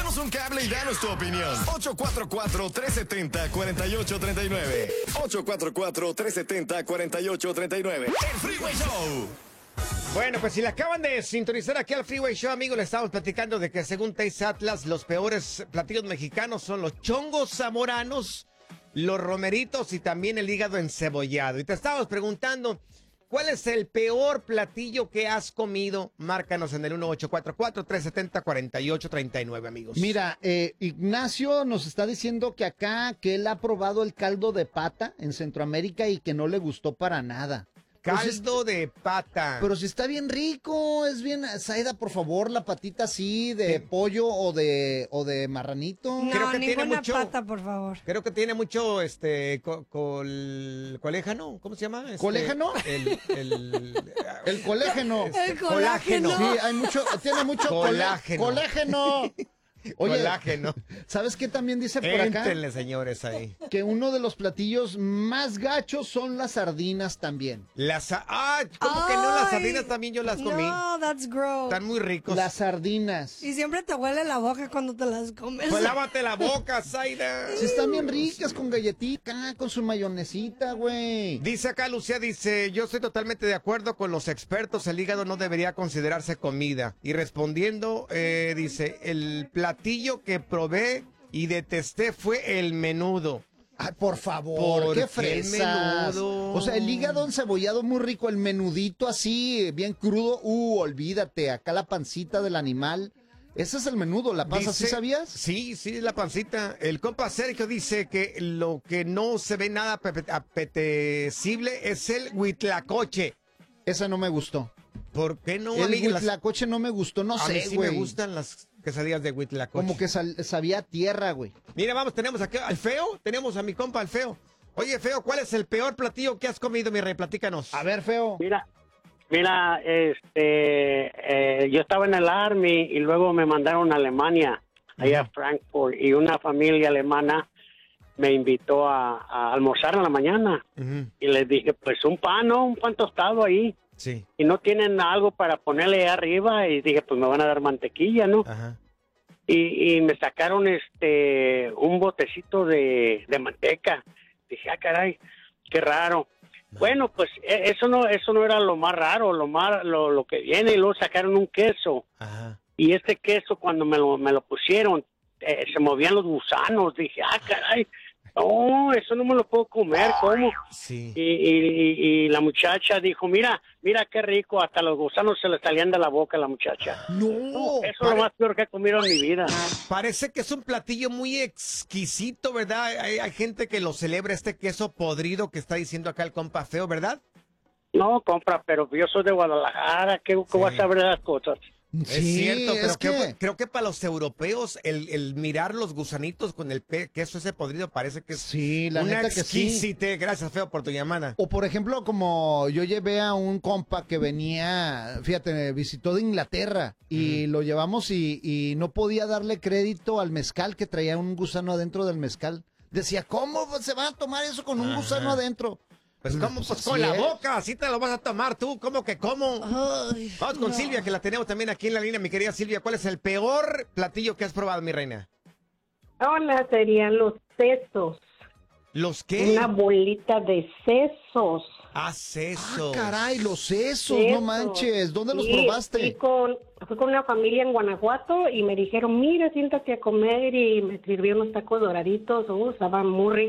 Échanos un cable y danos tu opinión. 844-370-4839. 844-370-4839. El Freeway Show. Bueno, pues si le acaban de sintonizar aquí al Freeway Show, amigos, le estamos platicando de que según Taste Atlas, los peores platillos mexicanos son los chongos zamoranos, los romeritos y también el hígado encebollado. Y te estábamos preguntando, ¿cuál es el peor platillo que has comido? Márcanos en el 1844-370-4839, amigos. Mira, Ignacio nos está diciendo que acá, que él ha probado el caldo de pata en Centroamérica y que no le gustó para nada. Caldo de pata. Pero si está bien rico, es bien, Zaida, por favor, la patita así de pollo o de marranito. No, Creo que tiene ninguna mucho- pata, por favor. Creo que tiene mucho, coléjano, ¿cómo se llama? ¿Coléjano? El colágeno. El colágeno. Sí, hay mucho, tiene mucho Colágeno. colágeno. Oye, Colágeno. ¿sabes qué también dice por acá? Éntrenle, señores, ahí. Que uno de los platillos más gachos son las sardinas también. ¿Cómo que no? Las Ay, sardinas también yo las comí. No, that's gross. Están muy ricos. Las sardinas. Y siempre te huele la boca cuando te las comes. Pues lávate la boca, Zaida. Sí, están bien ricas con galletita, con su mayonesita, güey. Dice acá Lucía, dice, yo estoy totalmente de acuerdo con los expertos, el hígado no debería considerarse comida. Y respondiendo, dice, el platillo que probé y detesté fue el menudo. Ay, por favor, qué el fresas. menudo? O sea, el hígado encebollado muy rico, el menudito así, bien crudo. Olvídate, acá la pancita del animal. Ese es el menudo, la panza, ¿sí Dice- sabías? Sí, la pancita. El compa Sergio dice que lo que no se ve nada apetecible es el huitlacoche. Esa no me gustó. ¿Por qué no, El amiga? huitlacoche no me gustó, no A mí sé, sí güey. me gustan las quesadillas de huitlacoche. Como que sabía a tierra, güey. Mira, vamos, tenemos aquí al Feo, tenemos a mi compa al Feo. Oye, Feo, ¿cuál es el peor platillo que has comido, mi rey? Platícanos. A ver, feo. Mira, yo estaba en el Army y luego me mandaron a Alemania, allá a Frankfurt, y una familia alemana me invitó a almorzar en la mañana. Ujú, Y les dije, pues un pan, ¿no? Un pan tostado ahí. sí, Y no tienen algo para ponerle ahí arriba. Y dije, pues me van a dar mantequilla, ¿no? ajá. Y me sacaron un botecito de manteca. Dije, caray, qué raro. Bueno, pues eso no era lo más raro, lo que viene. Y luego sacaron un queso. Ajá. Y este queso, cuando me lo pusieron, se movían los gusanos. Dije, caray, no, eso no me lo puedo comer, ¿cómo? Sí. Y la muchacha dijo, mira qué rico, hasta los gusanos se le salían de la boca a la muchacha. No. Eso es lo más peor que he comido en mi vida. Parece que es un platillo muy exquisito, ¿verdad? Hay gente que lo celebra, este queso podrido que está diciendo acá el compa Feo, ¿verdad? No, compra, pero yo soy de Guadalajara, ¿qué voy a saber de las cosas? Es cierto, pero creo que para los europeos el mirar los gusanitos con el queso ese podrido parece que es Sí, la una neta que sí. exquisite. Gracias, Feo, por tu llamada. O por ejemplo, como yo llevé a un compa que venía, fíjate, visitó de Inglaterra y lo llevamos y no podía darle crédito al mezcal, que traía un gusano adentro del mezcal. Decía, ¿cómo se va a tomar eso con un gusano adentro? Pues cómo, pues así con la es. boca, así te lo vas a tomar tú, ¿cómo que cómo? Ay, Vamos con no. Silvia, que la tenemos también aquí en la línea, mi querida Silvia. ¿Cuál es el peor platillo que has probado, mi reina? Hola, serían los sesos. ¿Los qué? Una bolita de sesos. Sesos. Caray, los sesos, no Sesos. manches. ¿Dónde los Sí, probaste? Fui con una familia en Guanajuato y me dijeron, mira, siéntate a comer, y me sirvió unos tacos doraditos. Estaban muy ricos.